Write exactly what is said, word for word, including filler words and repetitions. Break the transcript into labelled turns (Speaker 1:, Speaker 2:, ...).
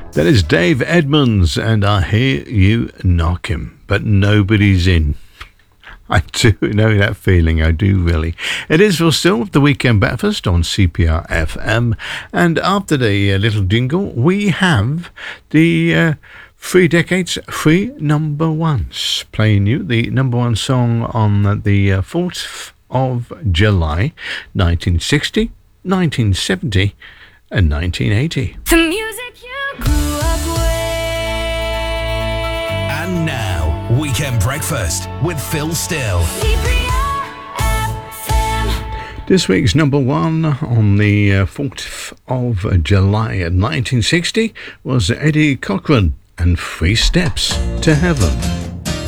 Speaker 1: That is Dave Edmunds, and I hear you knocking, but nobody's in. I do know that feeling, I do really. It is Phil Still with the Weekend Breakfast on C P R F M, and after the uh, little jingle, we have the uh, Three Decades, Three Number Ones, playing you the number one song on the uh, fourth of July, nineteen sixty, nineteen seventy, and nineteen eighty.
Speaker 2: The music you grew up with.
Speaker 3: And now, Weekend Breakfast with Phil Still.
Speaker 2: C P R F M.
Speaker 1: This week's number one on the uh, fourth of July nineteen sixty was Eddie Cochran and Three Steps to Heaven.